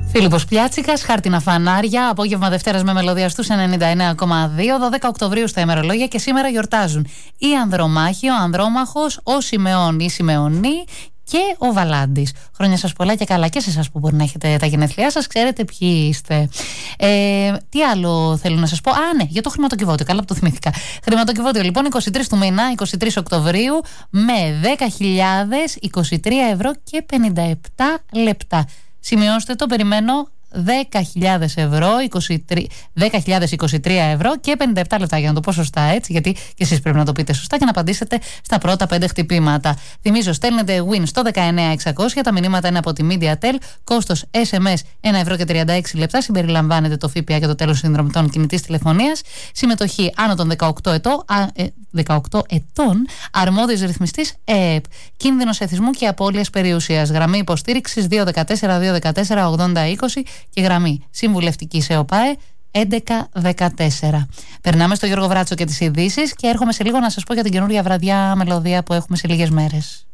Φίλιππος Πλιάτσικας, χάρτινα φανάρια, απόγευμα Δευτέρας με μελωδία στους 99,2, 12 Οκτωβρίου στα ημερολόγια και σήμερα γιορτάζουν η Ανδρομάχη, ο Ανδρόμαχος, ο Σιμεών ή Σιμεωνή και ο Βαλάντης. Χρόνια σας πολλά και καλά και σε εσάς που μπορεί να έχετε τα γενέθλιά σας, ξέρετε ποιοι είστε. Τι άλλο θέλω να σας πω? Ναι, για το χρηματοκιβώτιο, καλά που το θυμήθηκα. Χρηματοκιβώτιο λοιπόν 23 του μήνα, 23 Οκτωβρίου, με 10.023 ευρώ και 57 λεπτά. Σημειώστε το, περιμένω 10.000 ευρώ, 10.023 ευρώ και 57 λεπτά, για να το πω σωστά, έτσι, γιατί και εσείς πρέπει να το πείτε σωστά και να απαντήσετε στα πρώτα 5 χτυπήματα. Θυμίζω, στέλνετε win στο 19600, τα μηνύματα είναι από τη MediaTel, κόστος SMS 1 ευρώ και 36 λεπτά, συμπεριλαμβάνεται το ΦΠΑ και το τέλος συνδρομητών κινητής τηλεφωνίας, συμμετοχή άνω των 18 ετών, αρμόδιος ρυθμιστής ΕΕΠ, κίνδυνος εθισμού και απώλειας περιουσίας, γραμμή υποστήριξης 214-214-80-20 και γραμμή συμβουλευτικής ΕΟΠΑΕ 1114. Περνάμε στο Γιώργο Βράτσο και τις ειδήσεις και έρχομαι σε λίγο να σας πω για την καινούργια βραδιά μελωδία που έχουμε σε λίγες μέρες.